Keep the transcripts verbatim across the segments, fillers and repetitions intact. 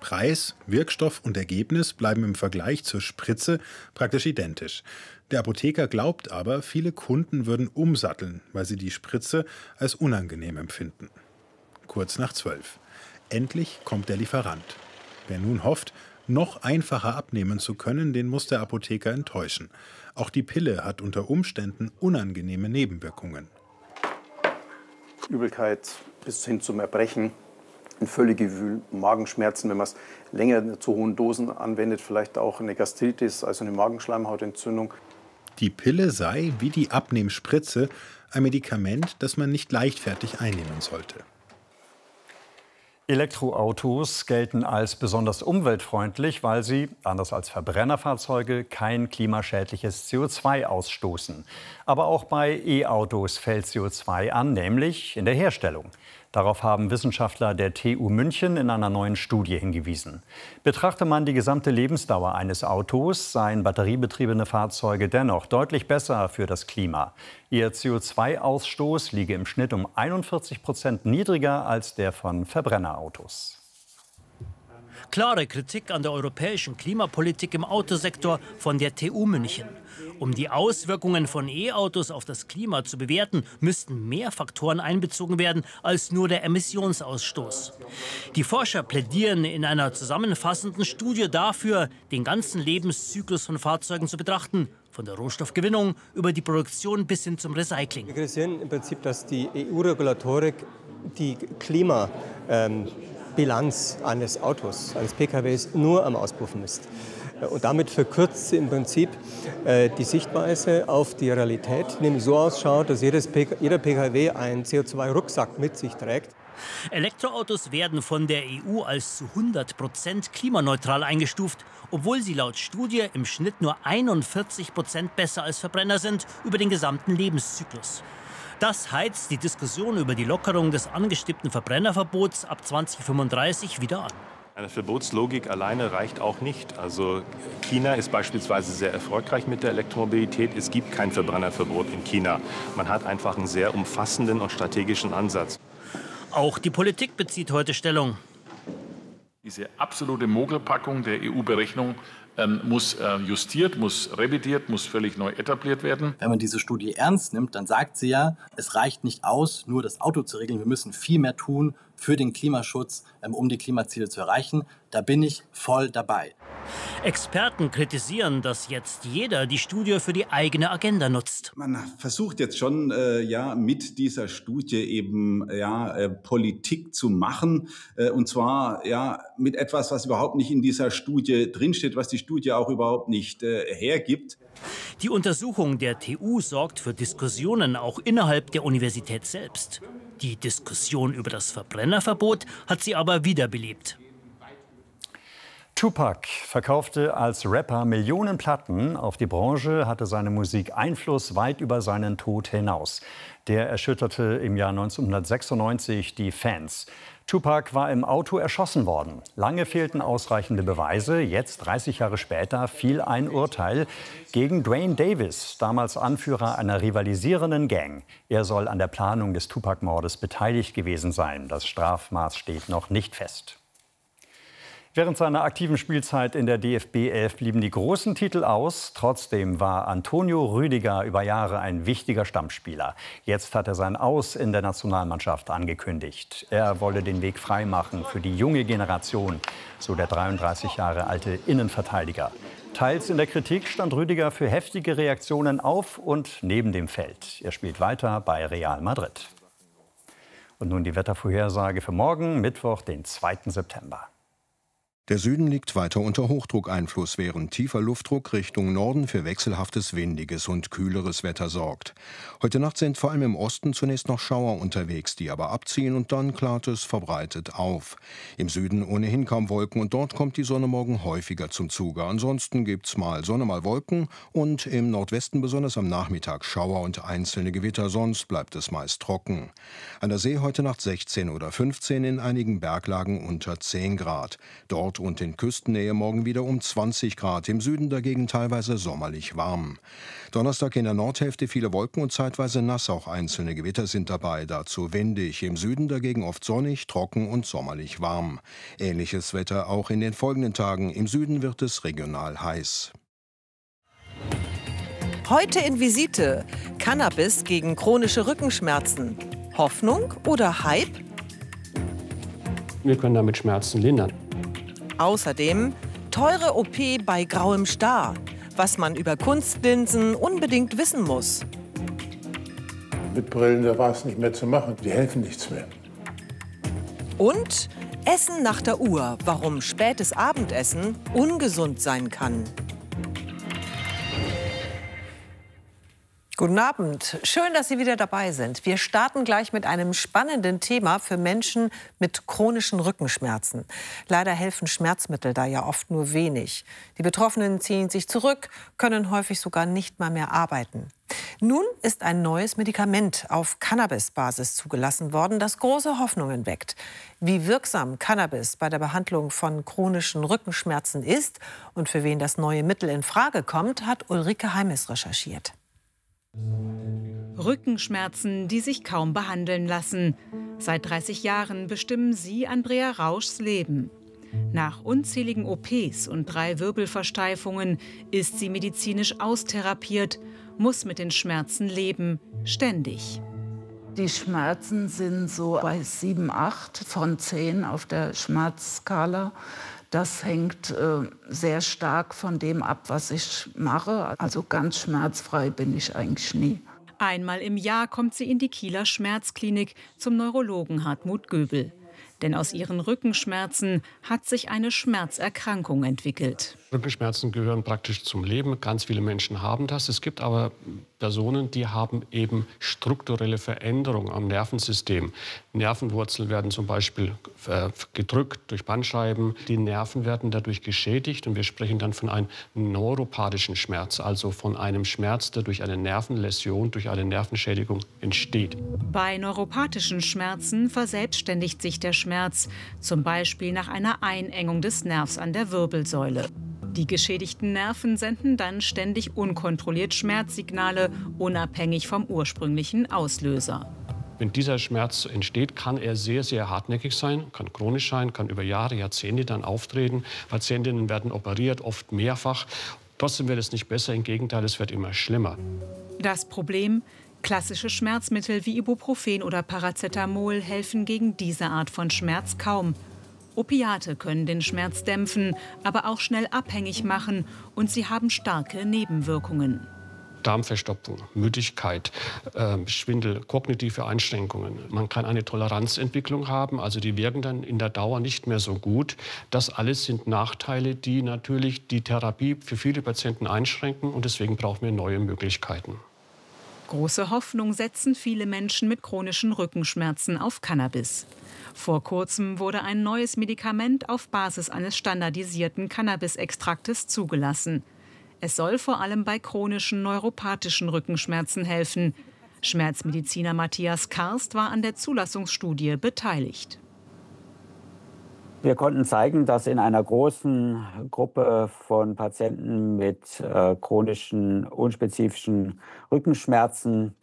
Preis, Wirkstoff und Ergebnis bleiben im Vergleich zur Spritze praktisch identisch. Der Apotheker glaubt aber, viele Kunden würden umsatteln, weil sie die Spritze als unangenehm empfinden. Kurz nach zwölf. Endlich kommt der Lieferant. Wer nun hofft, noch einfacher abnehmen zu können, den muss der Apotheker enttäuschen. Auch die Pille hat unter Umständen unangenehme Nebenwirkungen. Übelkeit bis hin zum Erbrechen, ein Völlegefühl, Magenschmerzen, wenn man es länger zu hohen Dosen anwendet, vielleicht auch eine Gastritis, also eine Magenschleimhautentzündung. Die Pille sei, wie die Abnehmspritze, ein Medikament, das man nicht leichtfertig einnehmen sollte. Elektroautos gelten als besonders umweltfreundlich, weil sie, anders als Verbrennerfahrzeuge, kein klimaschädliches C O zwei ausstoßen. Aber auch bei E-Autos fällt C O zwei an, nämlich in der Herstellung. Darauf haben Wissenschaftler der T U München in einer neuen Studie hingewiesen. Betrachte man die gesamte Lebensdauer eines Autos, seien batteriebetriebene Fahrzeuge dennoch deutlich besser für das Klima. Ihr C O zwei Ausstoß liege im Schnitt um einundvierzig Prozent niedriger als der von Verbrennerautos. Klare Kritik an der europäischen Klimapolitik im Autosektor von der T U München. Um die Auswirkungen von E-Autos auf das Klima zu bewerten, müssten mehr Faktoren einbezogen werden als nur der Emissionsausstoß. Die Forscher plädieren in einer zusammenfassenden Studie dafür, den ganzen Lebenszyklus von Fahrzeugen zu betrachten, von der Rohstoffgewinnung über die Produktion bis hin zum Recycling. Wir kritisieren im Prinzip, dass die E U-Regulatorik die Klimabilanz eines Autos, eines P K Ws nur am Auspuff misst. Und damit verkürzt sie im Prinzip äh, die Sichtweise auf die Realität, die nämlich so ausschaut, dass jedes P K, jeder P K W einen C O zwei Rucksack mit sich trägt. Elektroautos werden von der E U als zu hundert Prozent klimaneutral eingestuft, obwohl sie laut Studie im Schnitt nur einundvierzig Prozent besser als Verbrenner sind über den gesamten Lebenszyklus. Das heizt die Diskussion über die Lockerung des angestrebten Verbrennerverbots ab zweitausendfünfunddreißig wieder an. Eine Verbotslogik alleine reicht auch nicht. Also China ist beispielsweise sehr erfolgreich mit der Elektromobilität. Es gibt kein Verbrennerverbot in China. Man hat einfach einen sehr umfassenden und strategischen Ansatz. Auch die Politik bezieht heute Stellung. Diese absolute Mogelpackung der E U-Berechnung ähm, muss äh, justiert, muss revidiert, muss völlig neu etabliert werden. Wenn man diese Studie ernst nimmt, dann sagt sie ja, es reicht nicht aus, nur das Auto zu regeln. Wir müssen viel mehr tun für den Klimaschutz, ähm, um die Klimaziele zu erreichen. Da bin ich voll dabei. Experten kritisieren, dass jetzt jeder die Studie für die eigene Agenda nutzt. Man versucht jetzt schon, äh, ja, mit dieser Studie eben ja, äh, Politik zu machen. Äh, und zwar ja, mit etwas, was überhaupt nicht in dieser Studie drinsteht, was die Studie auch überhaupt nicht äh, hergibt. Die Untersuchung der T U sorgt für Diskussionen auch innerhalb der Universität selbst. Die Diskussion über das Verbrennerverbot hat sie aber wiederbelebt. Tupac verkaufte als Rapper Millionen Platten. Auf die Branche hatte seine Musik Einfluss weit über seinen Tod hinaus. Der erschütterte im Jahr neunzehnhundertsechsundneunzig die Fans. Tupac war im Auto erschossen worden. Lange fehlten ausreichende Beweise. Jetzt, dreißig Jahre später, fiel ein Urteil gegen Dwayne Davis, damals Anführer einer rivalisierenden Gang. Er soll an der Planung des Tupac-Mordes beteiligt gewesen sein. Das Strafmaß steht noch nicht fest. Während seiner aktiven Spielzeit in der D F B elf blieben die großen Titel aus. Trotzdem war Antonio Rüdiger über Jahre ein wichtiger Stammspieler. Jetzt hat er sein Aus in der Nationalmannschaft angekündigt. Er wolle den Weg freimachen für die junge Generation, so der dreiunddreißig Jahre alte Innenverteidiger. Teils in der Kritik stand Rüdiger für heftige Reaktionen auf und neben dem Feld. Er spielt weiter bei Real Madrid. Und nun die Wettervorhersage für morgen, Mittwoch, den zweiten September. Der Süden liegt weiter unter Hochdruckeinfluss, während tiefer Luftdruck Richtung Norden für wechselhaftes, windiges und kühleres Wetter sorgt. Heute Nacht sind vor allem im Osten zunächst noch Schauer unterwegs, die aber abziehen und dann klart es verbreitet auf. Im Süden ohnehin kaum Wolken und dort kommt die Sonne morgen häufiger zum Zuge. Ansonsten gibt's mal Sonne, mal Wolken und im Nordwesten besonders am Nachmittag Schauer und einzelne Gewitter, sonst bleibt es meist trocken. An der See heute Nacht sechzehn oder fünfzehn, in einigen Berglagen unter zehn Grad. Dort Nord- und in Küstennähe morgen wieder um zwanzig Grad, im Süden dagegen teilweise sommerlich warm. Donnerstag in der Nordhälfte viele Wolken und zeitweise nass, auch einzelne Gewitter sind dabei, dazu windig. Im Süden dagegen oft sonnig, trocken und sommerlich warm. Ähnliches Wetter auch in den folgenden Tagen. Im Süden wird es regional heiß. Heute in Visite: Cannabis gegen chronische Rückenschmerzen. Hoffnung oder Hype? Wir können damit Schmerzen lindern. Außerdem teure O P bei grauem Star. Was man über Kunstlinsen unbedingt wissen muss. Mit Brillen, da war es nicht mehr zu machen. Die helfen nichts mehr. Und Essen nach der Uhr. Warum spätes Abendessen ungesund sein kann. Guten Abend. Schön, dass Sie wieder dabei sind. Wir starten gleich mit einem spannenden Thema für Menschen mit chronischen Rückenschmerzen. Leider helfen Schmerzmittel da ja oft nur wenig. Die Betroffenen ziehen sich zurück, können häufig sogar nicht mal mehr arbeiten. Nun ist ein neues Medikament auf Cannabis-Basis zugelassen worden, das große Hoffnungen weckt. Wie wirksam Cannabis bei der Behandlung von chronischen Rückenschmerzen ist und für wen das neue Mittel in Frage kommt, hat Ulrike Heimes recherchiert. Rückenschmerzen, die sich kaum behandeln lassen. Seit dreißig Jahren bestimmen sie Andrea Rauschs Leben. Nach unzähligen O Ps und drei Wirbelversteifungen ist sie medizinisch austherapiert, muss mit den Schmerzen leben, ständig. Die Schmerzen sind so bei sieben, acht von zehn auf der Schmerzskala. Das hängt äh, sehr stark von dem ab, was ich mache. Also ganz schmerzfrei bin ich eigentlich nie. Einmal im Jahr kommt sie in die Kieler Schmerzklinik zum Neurologen Hartmut Göbel. Denn aus ihren Rückenschmerzen hat sich eine Schmerzerkrankung entwickelt. Rückenschmerzen gehören praktisch zum Leben. Ganz viele Menschen haben das. Es gibt aber Personen, die haben eben strukturelle Veränderungen am Nervensystem. Nervenwurzeln werden zum Beispiel äh, gedrückt durch Bandscheiben. Die Nerven werden dadurch geschädigt und wir sprechen dann von einem neuropathischen Schmerz, also von einem Schmerz, der durch eine Nervenläsion, durch eine Nervenschädigung entsteht. Bei neuropathischen Schmerzen verselbstständigt sich der Schmerz, zum Beispiel nach einer Einengung des Nervs an der Wirbelsäule. Die geschädigten Nerven senden dann ständig unkontrolliert Schmerzsignale, unabhängig vom ursprünglichen Auslöser. Wenn dieser Schmerz entsteht, kann er sehr, sehr hartnäckig sein, kann chronisch sein, kann über Jahre, Jahrzehnte dann auftreten. Patientinnen werden operiert, oft mehrfach. Trotzdem wird es nicht besser, im Gegenteil, es wird immer schlimmer. Das Problem: klassische Schmerzmittel wie Ibuprofen oder Paracetamol helfen gegen diese Art von Schmerz kaum. Opiate können den Schmerz dämpfen, aber auch schnell abhängig machen, und sie haben starke Nebenwirkungen. Darmverstopfung, Müdigkeit, äh, Schwindel, kognitive Einschränkungen. Man kann eine Toleranzentwicklung haben, also die wirken dann in der Dauer nicht mehr so gut. Das alles sind Nachteile, die natürlich die Therapie für viele Patienten einschränken, und deswegen brauchen wir neue Möglichkeiten. Große Hoffnung setzen viele Menschen mit chronischen Rückenschmerzen auf Cannabis. Vor kurzem wurde ein neues Medikament auf Basis eines standardisierten Cannabisextraktes zugelassen. Es soll vor allem bei chronischen neuropathischen Rückenschmerzen helfen. Schmerzmediziner Matthias Karst war an der Zulassungsstudie beteiligt. Wir konnten zeigen, dass in einer großen Gruppe von Patienten mit äh, chronischen, unspezifischen Rückenschmerzen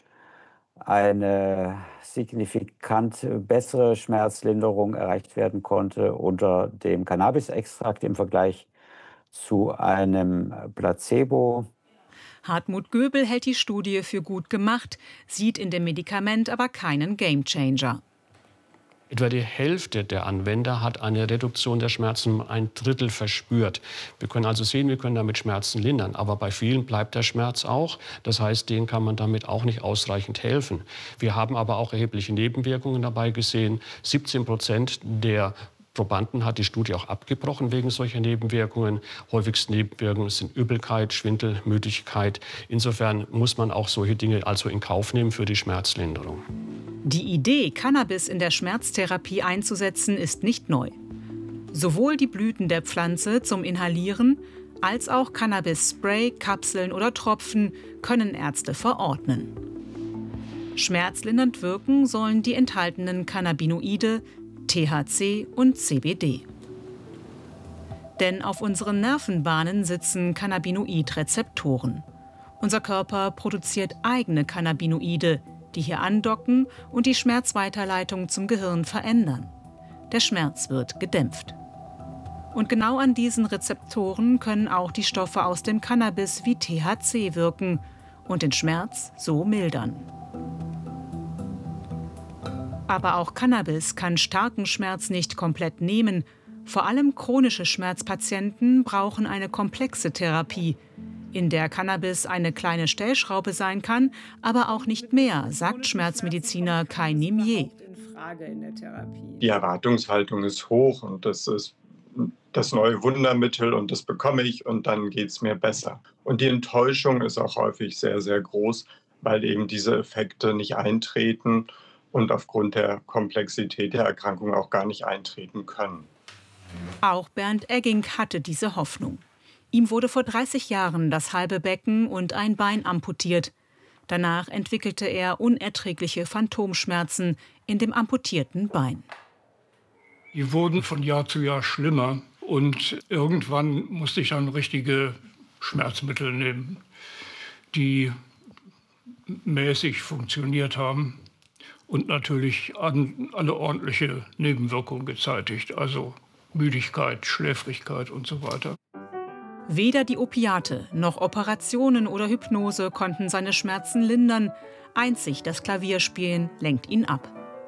eine signifikant bessere Schmerzlinderung erreicht werden konnte unter dem Cannabisextrakt im Vergleich zu einem Placebo. Hartmut Göbel hält die Studie für gut gemacht, sieht in dem Medikament aber keinen Gamechanger. Etwa die Hälfte der Anwender hat eine Reduktion der Schmerzen um ein Drittel verspürt. Wir können also sehen, wir können damit Schmerzen lindern. Aber bei vielen bleibt der Schmerz auch. Das heißt, denen kann man damit auch nicht ausreichend helfen. Wir haben aber auch erhebliche Nebenwirkungen dabei gesehen. siebzehn Prozent der Probanden hat die Studie auch abgebrochen wegen solcher Nebenwirkungen. Häufigste Nebenwirkungen sind Übelkeit, Schwindel, Müdigkeit. Insofern muss man auch solche Dinge also in Kauf nehmen für die Schmerzlinderung. Die Idee, Cannabis in der Schmerztherapie einzusetzen, ist nicht neu. Sowohl die Blüten der Pflanze zum Inhalieren als auch Cannabis-Spray, Kapseln oder Tropfen können Ärzte verordnen. Schmerzlindernd wirken sollen die enthaltenen Cannabinoide, T H C und C B D. Denn auf unseren Nervenbahnen sitzen Cannabinoid-Rezeptoren. Unser Körper produziert eigene Cannabinoide, die hier andocken und die Schmerzweiterleitung zum Gehirn verändern. Der Schmerz wird gedämpft. Und genau an diesen Rezeptoren können auch die Stoffe aus dem Cannabis wie T H C wirken und den Schmerz so mildern. Aber auch Cannabis kann starken Schmerz nicht komplett nehmen. Vor allem chronische Schmerzpatienten brauchen eine komplexe Therapie, in der Cannabis eine kleine Stellschraube sein kann, aber auch nicht mehr, sagt Schmerzmediziner Kai Nimier. Die Erwartungshaltung ist hoch und das ist das neue Wundermittel und das bekomme ich und dann geht es mir besser. Und die Enttäuschung ist auch häufig sehr, sehr groß, weil eben diese Effekte nicht eintreten und aufgrund der Komplexität der Erkrankung auch gar nicht eintreten können. Auch Bernd Egging hatte diese Hoffnung. Ihm wurde vor dreißig Jahren das halbe Becken und ein Bein amputiert. Danach entwickelte er unerträgliche Phantomschmerzen in dem amputierten Bein. Die wurden von Jahr zu Jahr schlimmer und irgendwann musste ich dann richtige Schmerzmittel nehmen, die mäßig funktioniert haben und natürlich an, alle ordentliche Nebenwirkungen gezeitigt, also Müdigkeit, Schläfrigkeit und so weiter. Weder die Opiate noch Operationen oder Hypnose konnten seine Schmerzen lindern. Einzig das Klavierspielen lenkt ihn ab.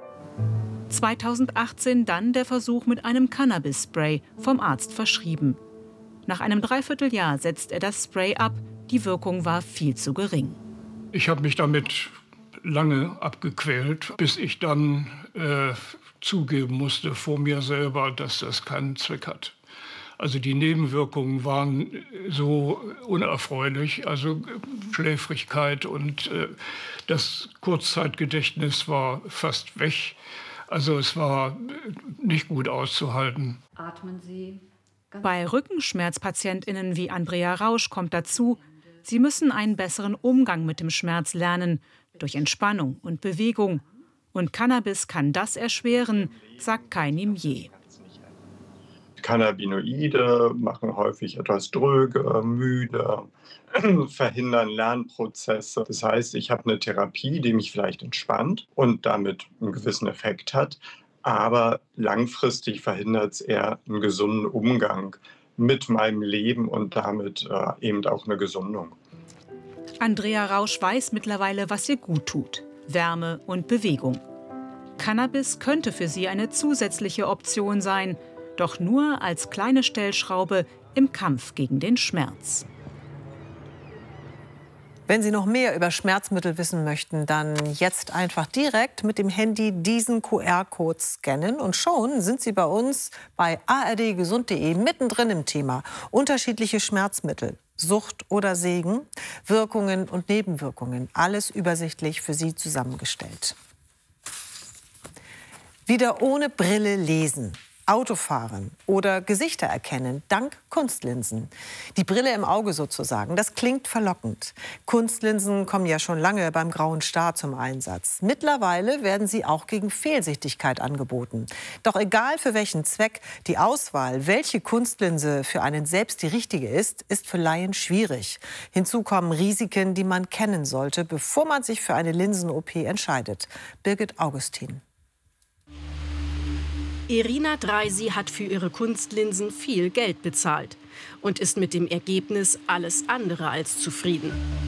zweitausendachtzehn dann der Versuch mit einem Cannabis-Spray, vom Arzt verschrieben. Nach einem Dreivierteljahr setzt er das Spray ab. Die Wirkung war viel zu gering. Ich habe mich damit lange abgequält, bis ich dann äh, zugeben musste vor mir selber, dass das keinen Zweck hat. Also die Nebenwirkungen waren so unerfreulich, also Schläfrigkeit und äh, das Kurzzeitgedächtnis war fast weg. Also es war nicht gut auszuhalten. Atmen Sie. Bei RückenschmerzpatientInnen wie Andrea Rausch kommt dazu, sie müssen einen besseren Umgang mit dem Schmerz lernen, durch Entspannung und Bewegung. Und Cannabis kann das erschweren, sagt Kai Nimier. Cannabinoide machen häufig etwas dröge, müde, verhindern Lernprozesse. Das heißt, ich habe eine Therapie, die mich vielleicht entspannt und damit einen gewissen Effekt hat, aber langfristig verhindert es eher einen gesunden Umgang mit meinem Leben und damit äh, eben auch eine Gesundung. Andrea Rausch weiß mittlerweile, was ihr gut tut: Wärme und Bewegung. Cannabis könnte für sie eine zusätzliche Option sein, doch nur als kleine Stellschraube im Kampf gegen den Schmerz. Wenn Sie noch mehr über Schmerzmittel wissen möchten, dann jetzt einfach direkt mit dem Handy diesen Q R-Code scannen und schon sind Sie bei uns bei a r d gesund punkt d e mittendrin im Thema. Unterschiedliche Schmerzmittel, Sucht oder Segen, Wirkungen und Nebenwirkungen, alles übersichtlich für Sie zusammengestellt. Wieder ohne Brille lesen, Autofahren oder Gesichter erkennen, dank Kunstlinsen. Die Brille im Auge sozusagen, das klingt verlockend. Kunstlinsen kommen ja schon lange beim grauen Star zum Einsatz. Mittlerweile werden sie auch gegen Fehlsichtigkeit angeboten. Doch egal für welchen Zweck, die Auswahl, welche Kunstlinse für einen selbst die richtige ist, ist für Laien schwierig. Hinzu kommen Risiken, die man kennen sollte, bevor man sich für eine Linsen-O P entscheidet. Birgit Augustin. Irina Dreisi hat für ihre Kunstlinsen viel Geld bezahlt und ist mit dem Ergebnis alles andere als zufrieden.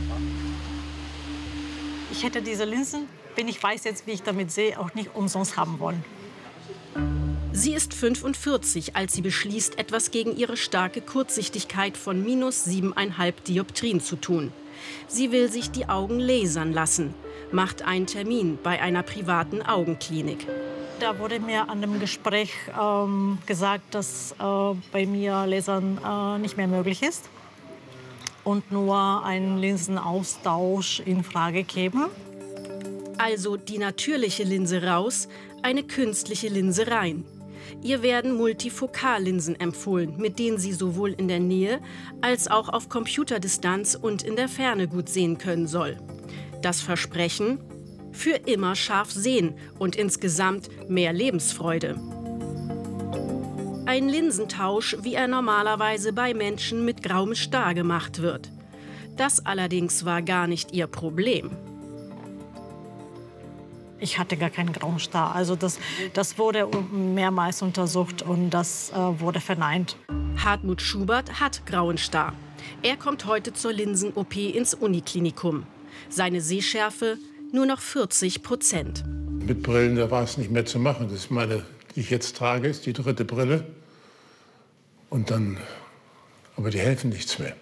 Ich hätte diese Linsen, wenn ich weiß jetzt, wie ich damit sehe, auch nicht umsonst haben wollen. Sie ist fünfundvierzig, als sie beschließt, etwas gegen ihre starke Kurzsichtigkeit von minus siebeneinhalb Dioptrien zu tun. Sie will sich die Augen lasern lassen, macht einen Termin bei einer privaten Augenklinik. Da wurde mir an dem Gespräch ähm, gesagt, dass äh, bei mir Lasern äh, nicht mehr möglich ist und nur ein Linsenaustausch in Frage käme. Also die natürliche Linse raus, eine künstliche Linse rein. Ihr werden Multifokallinsen empfohlen, mit denen Sie sowohl in der Nähe als auch auf Computerdistanz und in der Ferne gut sehen können soll. Das Versprechen: für immer scharf sehen und insgesamt mehr Lebensfreude. Ein Linsentausch, wie er normalerweise bei Menschen mit grauem Star gemacht wird. Das allerdings war gar nicht ihr Problem. Ich hatte gar keinen grauen Star. Also das, das wurde mehrmals untersucht und das äh, wurde verneint. Hartmut Schubert hat grauen Star. Er kommt heute zur Linsen-O P ins Uniklinikum. Seine Sehschärfe nur noch vierzig Prozent. Mit Brillen, da war es nicht mehr zu machen. Das ist meine, die ich jetzt trage, ist die dritte Brille. Und dann, aber die helfen nichts mehr.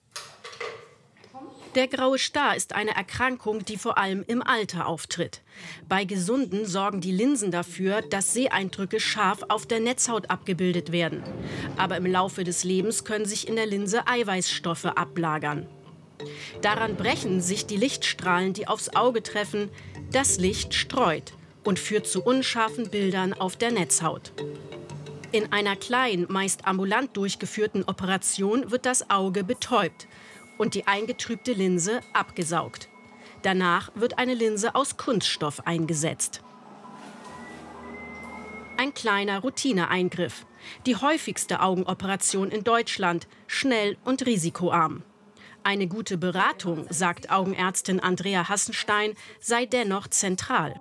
Der graue Star ist eine Erkrankung, die vor allem im Alter auftritt. Bei Gesunden sorgen die Linsen dafür, dass Seeeindrücke scharf auf der Netzhaut abgebildet werden. Aber im Laufe des Lebens können sich in der Linse Eiweißstoffe ablagern. Daran brechen sich die Lichtstrahlen, die aufs Auge treffen. Das Licht streut und führt zu unscharfen Bildern auf der Netzhaut. In einer kleinen, meist ambulant durchgeführten Operation wird das Auge betäubt und die eingetrübte Linse abgesaugt. Danach wird eine Linse aus Kunststoff eingesetzt. Ein kleiner Routineeingriff. Die häufigste Augenoperation in Deutschland, schnell und risikoarm. Eine gute Beratung, sagt Augenärztin Andrea Hassenstein, sei dennoch zentral.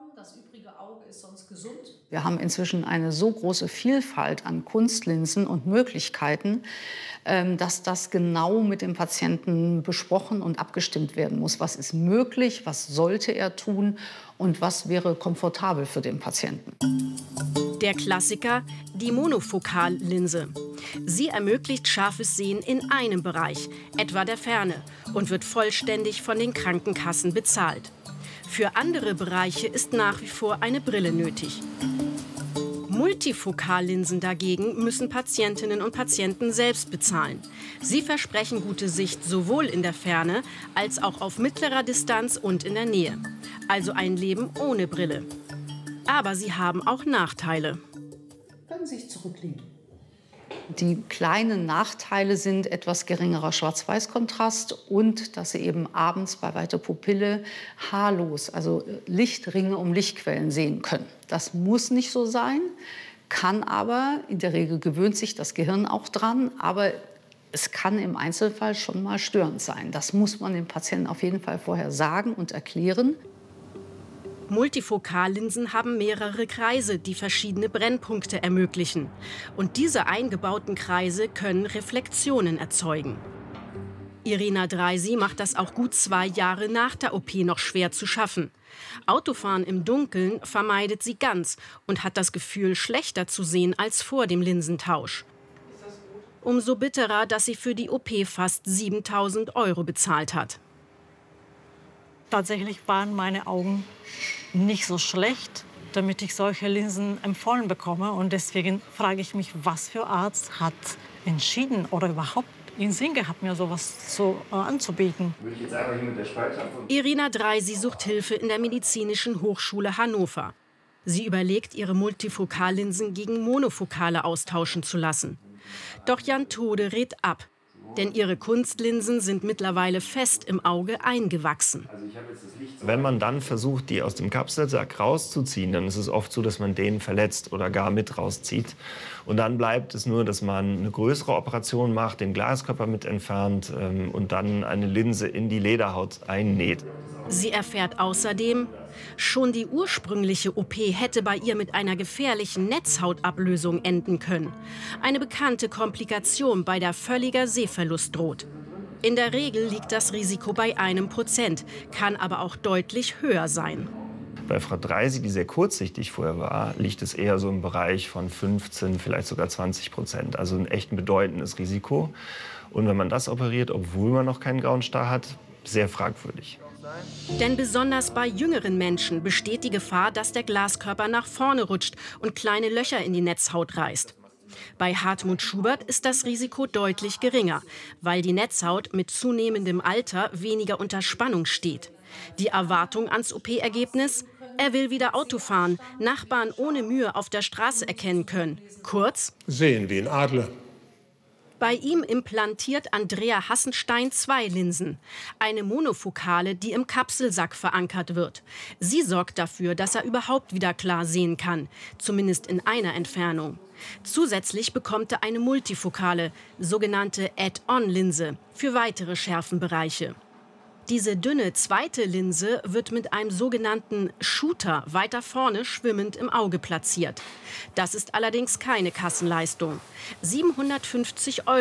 Wir haben inzwischen eine so große Vielfalt an Kunstlinsen und Möglichkeiten, dass das genau mit dem Patienten besprochen und abgestimmt werden muss. Was ist möglich, was sollte er tun und was wäre komfortabel für den Patienten? Der Klassiker, die Monofokallinse. Sie ermöglicht scharfes Sehen in einem Bereich, etwa der Ferne, und wird vollständig von den Krankenkassen bezahlt. Für andere Bereiche ist nach wie vor eine Brille nötig. Multifokallinsen dagegen müssen Patientinnen und Patienten selbst bezahlen. Sie versprechen gute Sicht sowohl in der Ferne als auch auf mittlerer Distanz und in der Nähe. Also ein Leben ohne Brille. Aber sie haben auch Nachteile. Können Sie sich zurücklehnen. Die kleinen Nachteile sind etwas geringerer Schwarz-Weiß-Kontrast und dass Sie eben abends bei weiter Pupille haarlos, also Lichtringe um Lichtquellen sehen können. Das muss nicht so sein, kann aber, in der Regel gewöhnt sich das Gehirn auch dran, aber es kann im Einzelfall schon mal störend sein. Das muss man dem Patienten auf jeden Fall vorher sagen und erklären. Multifokallinsen haben mehrere Kreise, die verschiedene Brennpunkte ermöglichen. Und diese eingebauten Kreise können Reflexionen erzeugen. Irina Dreisi macht das auch gut zwei Jahre nach der O P noch schwer zu schaffen. Autofahren im Dunkeln vermeidet sie ganz und hat das Gefühl, schlechter zu sehen als vor dem Linsentausch. Umso bitterer, dass sie für die O P fast siebentausend Euro bezahlt hat. Tatsächlich waren meine Augen nicht so schlecht, damit ich solche Linsen empfohlen bekomme. Und deswegen frage ich mich, was für Arzt hat entschieden oder überhaupt in Sinn gehabt, mir sowas so äh, anzubieten. Irina Dreisi sucht Hilfe in der Medizinischen Hochschule Hannover. Sie überlegt, ihre Multifokallinsen gegen monofokale austauschen zu lassen. Doch Jan Tode rät ab. Denn ihre Kunstlinsen sind mittlerweile fest im Auge eingewachsen. Wenn man dann versucht, die aus dem Kapselsack rauszuziehen, dann ist es oft so, dass man den verletzt oder gar mit rauszieht. Und dann bleibt es nur, dass man eine größere Operation macht, den Glaskörper mit entfernt ähm, und dann eine Linse in die Lederhaut einnäht. Sie erfährt außerdem, schon die ursprüngliche O P hätte bei ihr mit einer gefährlichen Netzhautablösung enden können. Eine bekannte Komplikation, bei der völliger Sehverlust droht. In der Regel liegt das Risiko bei einem Prozent, kann aber auch deutlich höher sein. Bei Frau Dreisi, die sehr kurzsichtig vorher war, liegt es eher so im Bereich von fünfzehn, vielleicht sogar zwanzig Prozent. Also ein echt bedeutendes Risiko. Und wenn man das operiert, obwohl man noch keinen grauen Star hat, sehr fragwürdig. Denn besonders bei jüngeren Menschen besteht die Gefahr, dass der Glaskörper nach vorne rutscht und kleine Löcher in die Netzhaut reißt. Bei Hartmut Schubert ist das Risiko deutlich geringer, weil die Netzhaut mit zunehmendem Alter weniger unter Spannung steht. Die Erwartung ans O P-Ergebnis? Er will wieder Auto fahren, Nachbarn ohne Mühe auf der Straße erkennen können. Kurz: Sehen wie ein Adler. Bei ihm implantiert Andrea Hassenstein zwei Linsen. Eine monofokale, die im Kapselsack verankert wird. Sie sorgt dafür, dass er überhaupt wieder klar sehen kann, zumindest in einer Entfernung. Zusätzlich bekommt er eine multifokale, sogenannte Add-on-Linse, für weitere Schärfenbereiche. Diese dünne zweite Linse wird mit einem sogenannten Shooter weiter vorne schwimmend im Auge platziert. Das ist allerdings keine Kassenleistung. siebenhundertfünfzig Euro